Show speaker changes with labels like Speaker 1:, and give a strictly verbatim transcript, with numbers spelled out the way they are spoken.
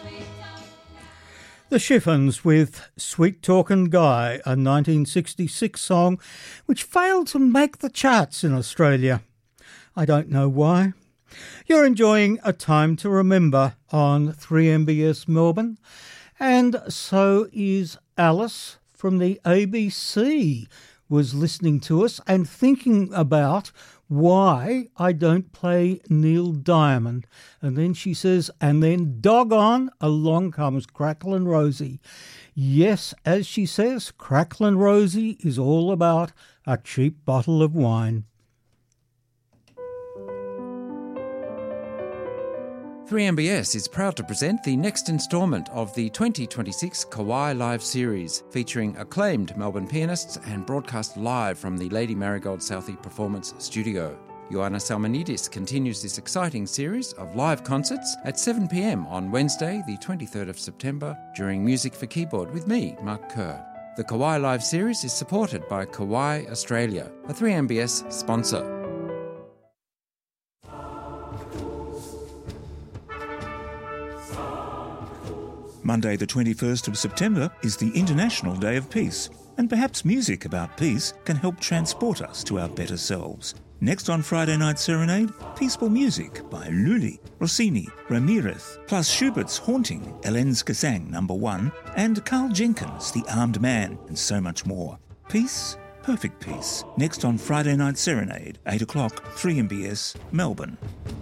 Speaker 1: The Chiffons with Sweet Talkin' Guy, a nineteen sixty-six song which failed to make the charts in Australia. I don't know why. You're enjoying A Time to Remember on three M B S Melbourne, and so is Alice from the A B C was listening to us and thinking about why I don't play Neil Diamond. And then she says, and then doggone, along comes Cracklin' Rosie. Yes, as she says, Cracklin' Rosie is all about a cheap bottle of wine.
Speaker 2: three M B S is proud to present the next instalment of the twenty twenty-six Kawai Live series, featuring acclaimed Melbourne pianists and broadcast live from the Lady Marigold Southey Performance Studio. Ioanna Salmonidis continues this exciting series of live concerts at seven p m on Wednesday, the twenty-third of September, during Music for Keyboard with me, Mark Kerr. The Kawai Live series is supported by Kawai Australia, a three M B S sponsor.
Speaker 3: Monday the twenty-first of September is the International Day of Peace, and perhaps music about peace can help transport us to our better selves. Next on Friday Night Serenade, peaceful music by Lully, Rossini, Ramirez, plus Schubert's haunting Hélène's Gesang number one, and Carl Jenkins' The Armed Man, and so much more. Peace, perfect peace. Next on Friday Night Serenade, eight o'clock, three M B S, Melbourne.